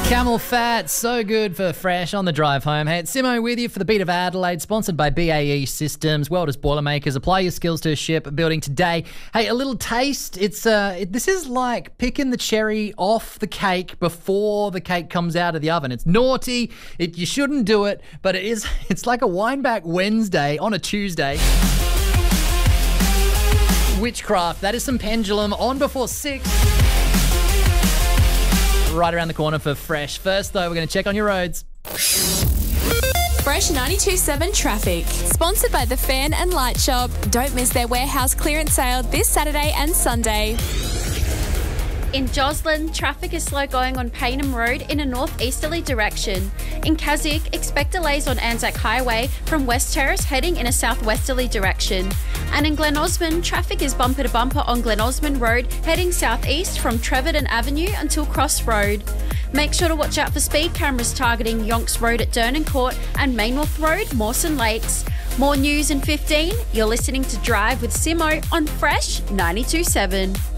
Camel Fat, so good for fresh on the drive home. Hey, it's Simo with you for the Beat of Adelaide, sponsored by BAE Systems, Welders Boilermakers. Apply your skills to a ship building today. Hey, a little taste. This is like picking the cherry off the cake before the cake comes out of the oven. It's naughty. You shouldn't do it, but it's like a Wineback Wednesday on a Tuesday. Witchcraft. That is some Pendulum on before 6. Right around the corner for Fresh. First, though, we're going to check on your roads. Fresh 92.7 traffic. Sponsored by the Fan and Light Shop. Don't miss their warehouse clearance sale this Saturday and Sunday. In Joslin, traffic is slow going on Paynham Road in a northeasterly direction. In Keswick, expect delays on Anzac Highway from West Terrace heading in a southwesterly direction. And in Glen Osmond, traffic is bumper to bumper on Glen Osmond Road heading southeast from Treverton Avenue until Cross Road. Make sure to watch out for speed cameras targeting Yonks Road at Durnan Court and Maynworth Road, Mawson Lakes. More news in 15. You're listening to Drive with Simo on Fresh 92.7.